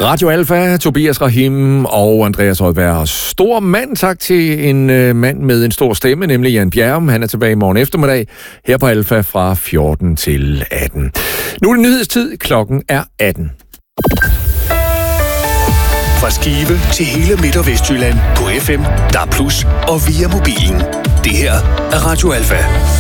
Radio Alfa, Tobias Rahim og Andreas Rødberg. Stor mand, tak til en mand med en stor stemme, nemlig Jan Bjerrum. Han er tilbage i morgen eftermiddag her på Alfa fra 14 til 18. Nu er det nyhedstid. Klokken er 18. Fra Skive til hele Midt- og Vestjylland på FM, DAB+ og via mobilen. Det her er Radio Alfa.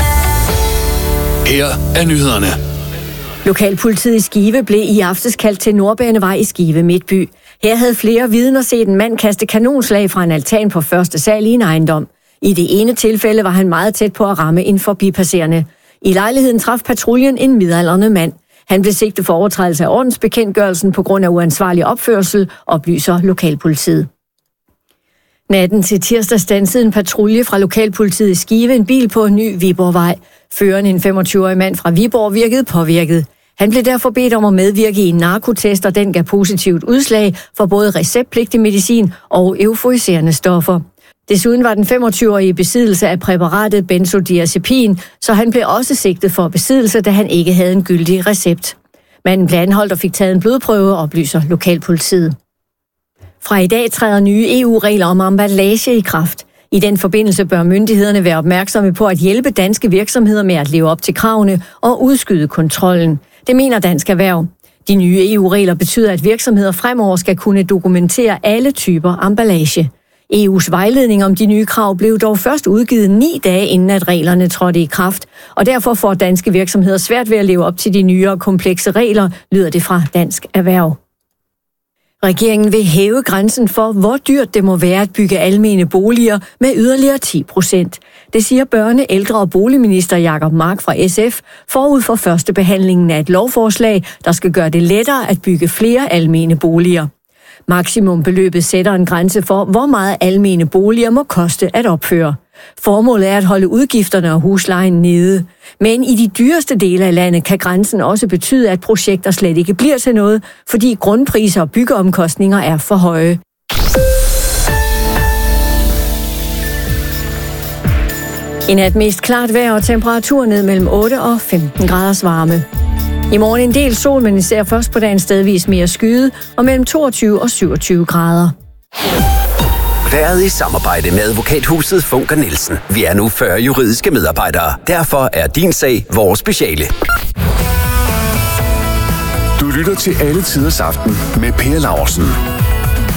Her er nyhederne. Lokalpolitiet i Skive blev i aftes kaldt til Nordbanevej i Skive Midtby. Her havde flere vidner set en mand kaste kanonslag fra en altan på første sal i en ejendom. I det ene tilfælde var han meget tæt på at ramme en forbipasserende. I lejligheden traf patruljen en midaldrende mand. Han blev sigtet for overtrædelse af ordensbekendtgørelsen på grund af uansvarlig opførsel, oplyser lokalpolitiet. Natten til tirsdag standsede en patrulje fra lokalpolitiet i Skive en bil på en ny Viborgvej. Føreren, en 25-årig mand fra Viborg, virkede påvirket. Han blev derfor bedt om at medvirke i en narkotest, og den gav positivt udslag for både receptpligtig medicin og euforiserende stoffer. Desuden var den 25-årige i besiddelse af præparatet benzodiazepin, så han blev også sigtet for besiddelse, da han ikke havde en gyldig recept. Manden blev anholdt og fik taget en blodprøve, oplyser lokalpolitiet. Fra i dag træder nye EU-regler om emballage i kraft. I den forbindelse bør myndighederne være opmærksomme på at hjælpe danske virksomheder med at leve op til kravene og udskyde kontrollen. Det mener Dansk Erhverv. De nye EU-regler betyder, at virksomheder fremover skal kunne dokumentere alle typer emballage. EU's vejledning om de nye krav blev dog først udgivet 9 dage inden at reglerne trådte i kraft, og derfor får danske virksomheder svært ved at leve op til de nye og komplekse regler, lyder det fra Dansk Erhverv. Regeringen vil hæve grænsen for, hvor dyrt det må være at bygge almene boliger med yderligere 10%. Det siger børne-, ældre- og boligminister Jacob Mark fra SF forud for første behandlingen af et lovforslag, der skal gøre det lettere at bygge flere almene boliger. Maksimumbeløbet sætter en grænse for, hvor meget almene boliger må koste at opføre. Formålet er at holde udgifterne og huslejen nede. Men i de dyreste dele af landet kan grænsen også betyde, at projekter slet ikke bliver til noget, fordi grundpriser og byggeomkostninger er for høje. I nat mest klart vejr og temperatur ned mellem 8 og 15 graders varme. I morgen en del sol, men især først på dagen stedvis mere skyde og mellem 22 og 27 grader. Været i samarbejde med advokathuset Funker Nielsen. Vi er nu 40 juridiske medarbejdere. Derfor er din sag vores speciale. Du lytter til Alle Tiders Aften med Per Laursen.